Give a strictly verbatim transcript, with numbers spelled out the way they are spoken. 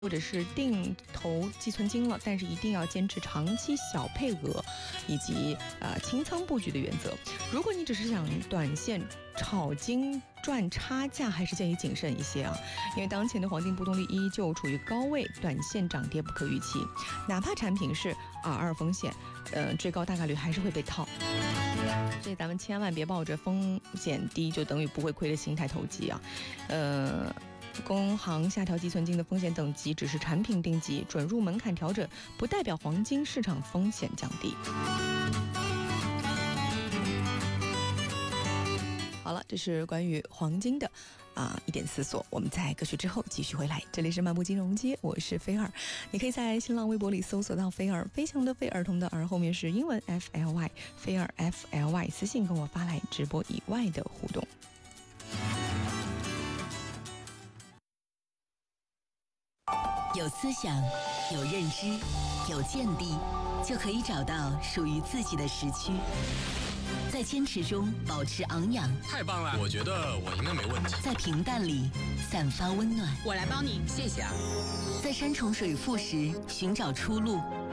或者是定投寄存金了，但是一定要坚持长期小配额以及呃清仓布局的原则。如果你只是想短线炒金赚差价，还是建议谨慎一些啊，因为当前的黄金波动率依旧处于高位，短线涨跌不可预期，哪怕产品是 R 二风险，呃，最高大概率还是会被套。所以咱们千万别抱着风险低就等于不会亏的心态投机啊，呃。工行下调寄存金的风险等级只是产品定级，准入门槛调整不代表黄金市场风险降低。好了，这是关于黄金的啊、呃、一点思索。我们在歌曲之后继续回来。这里是漫步金融街，我是菲儿。你可以在新浪微博里搜索到菲儿，飞翔的飞，儿童的儿，后面是英文 F L Y， 菲儿 F L Y， 私信跟我发来直播以外的互动。 有思想，有认知，有见地，就可以找到属于自己的时区。在坚持中保持昂扬， 太棒了！我觉得我应该没问题。 在平淡里散发温暖， 我来帮你，谢谢啊。 在山重水复时寻找出路。